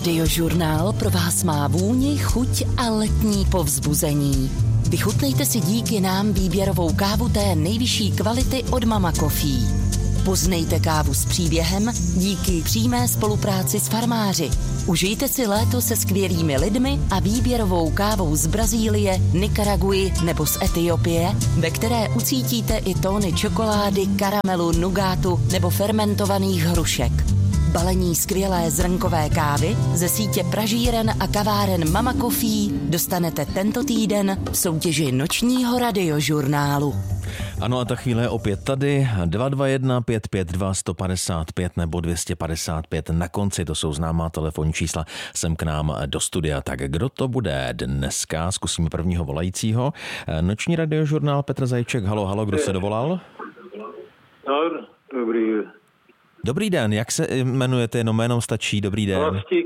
Radiožurnál pro vás má vůni, chuť a letní povzbuzení. Vychutnejte si díky nám výběrovou kávu té nejvyšší kvality od Mama Coffee. Poznejte kávu s příběhem díky přímé spolupráci s farmáři. Užijte si léto se skvělými lidmi a výběrovou kávou z Brazílie, Nikaraguji nebo z Etiopie, ve které ucítíte i tóny čokolády, karamelu, nugátu nebo fermentovaných hrušek. Balení skvělé zrnkové kávy ze sítě pražíren a kaváren Mama Coffee dostanete tento týden v soutěži nočního radiožurnálu. Ano, a ta chvíle je opět tady. 221 552 155 nebo 255 na konci, to jsou známá telefonní čísla sem k nám do studia. Tak kdo to bude dneska? Zkusíme prvního volajícího. Noční radiožurnál, Petr Zajíček. Halo, kdo se dovolal? No, dobrý. Dobrý den, jak se jmenujete? Jenom jménem stačí, dobrý den.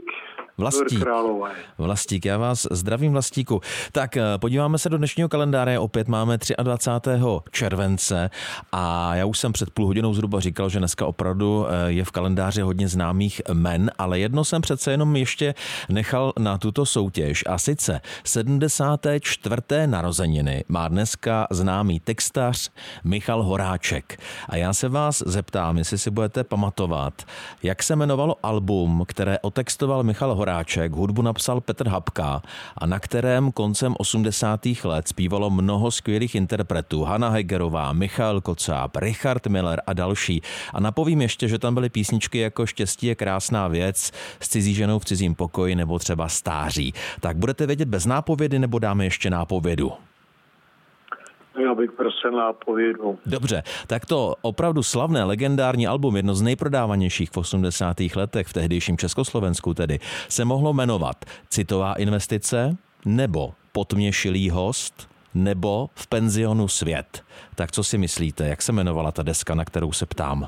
Vlastík, já vás zdravím, Vlastíku. Tak podíváme se do dnešního kalendáře, opět máme 23. července a já už jsem před půl hodinou zhruba říkal, že dneska opravdu je v kalendáři hodně známých jmen, ale jedno jsem přece jenom ještě nechal na tuto soutěž a sice 74. narozeniny má dneska známý textař Michal Horáček. A já se vás zeptám, jestli si budete pamatovat, jak se jmenovalo album, které otextoval Michal Horáček, hudbu napsal Petr Habka a na kterém koncem 80. let zpívalo mnoho skvělých interpretů. Hana Hegerová, Michal Kocáb, Richard Miller a další. A napovím ještě, že tam byly písničky jako Štěstí je krásná věc, S cizí ženou v cizím pokoji nebo třeba Stáří. Tak budete vědět bez nápovědy nebo dáme ještě nápovědu? Já bych prosil nápovědu. Dobře, tak to opravdu slavné, legendární album, jedno z nejprodávanějších v 80. letech, v tehdejším Československu tedy, se mohlo jmenovat Citová investice, nebo Potměšilý host, nebo V penzionu svět. Tak co si myslíte, jak se jmenovala ta deska, na kterou se ptám?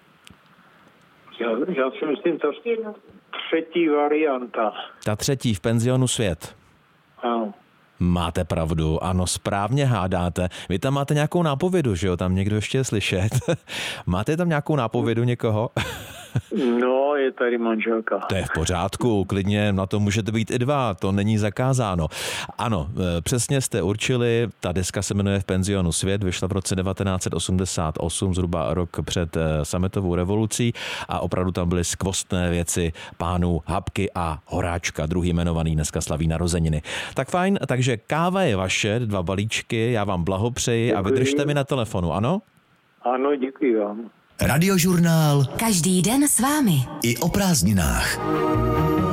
Já si myslím, to je třetí varianta. Ta třetí, V penzionu svět. Ano. Máte pravdu, ano, správně hádáte. Vy tam máte nějakou nápovědu, že jo? Tam někdo ještě je slyšet. Máte tam nějakou nápovědu někoho? No, je tady manželka. To je v pořádku, klidně na to můžete být i dva, to není zakázáno. Ano, přesně jste určili, ta deska se jmenuje V penzionu svět, vyšla v roce 1988, zhruba rok před sametovou revolucí a opravdu tam byly skvostné věci pánů Habky a Horáčka, druhý jmenovaný dneska slaví narozeniny. Tak fajn, takže káva je vaše, 2 balíčky, já vám blahopřeji a vydržte mi na telefonu, ano? Ano, děkuji vám. Radiožurnál. Každý den s vámi. I o prázdninách.